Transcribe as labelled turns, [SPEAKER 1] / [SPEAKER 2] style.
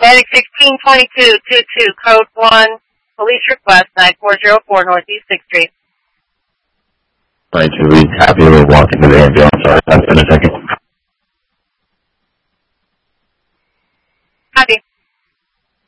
[SPEAKER 1] Medic 162222, code 1, police request 9404 Northeast 6th Street.
[SPEAKER 2] Right, Julie. Happy to walk into the ambulance.